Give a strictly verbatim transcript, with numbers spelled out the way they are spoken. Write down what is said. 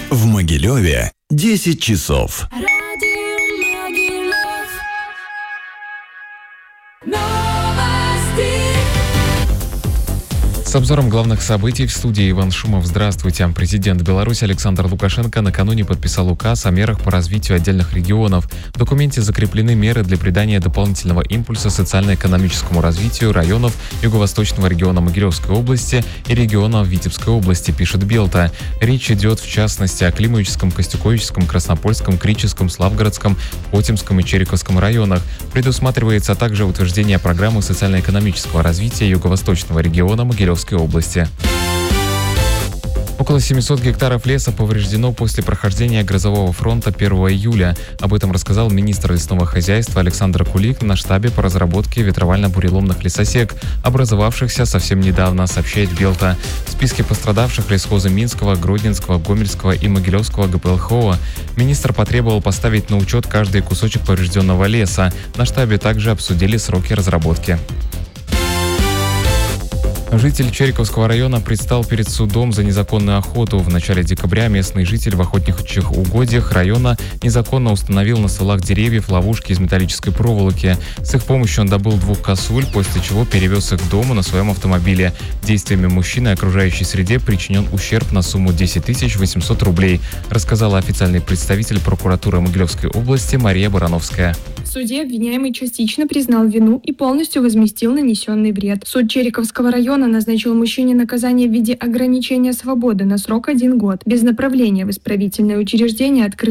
В Могилеве десять часов. С обзором главных событий в студии Иван Шумов. Здравствуйте. Президент Беларуси Александр Лукашенко накануне подписал указ о мерах по развитию отдельных регионов. В документе закреплены меры для придания дополнительного импульса социально-экономическому развитию районов Юго-Восточного региона Могилевской области и региона Витебской области, пишет Белта. Речь идет в частности о Климовическом, Костюковическом, Краснопольском, Кричевском, Славгородском, Хотимском и Чериковском районах. Предусматривается также утверждение программы социально-экономического развития Юго-Восточного региона Могилевской области. Около семисот гектаров леса повреждено после прохождения грозового фронта первого июля. Об этом рассказал министр лесного хозяйства Александр Кулик на штабе по разработке ветровально-буреломных лесосек, образовавшихся совсем недавно, сообщает Белта. В списке пострадавших лесхозы Минского, Гродненского, Гомельского и Могилевского ГПЛХО. Министр потребовал поставить на учет каждый кусочек поврежденного леса. На штабе также обсудили сроки разработки. Житель Чериковского района предстал перед судом за незаконную охоту. В начале декабря местный житель в охотничьих угодьях района незаконно установил на стволах деревьев ловушки из металлической проволоки. С их помощью он добыл двух косуль, после чего перевез их к дому на своем автомобиле. Действиями мужчины окружающей среде причинен ущерб на сумму десять тысяч восемьсот рублей, рассказала официальный представитель прокуратуры Могилевской области Мария Барановская. В суде обвиняемый частично признал вину и полностью возместил нанесенный вред. Суд Чериковского района назначил мужчине наказание в виде ограничения свободы на срок один год без направления в исправительное учреждение, открытое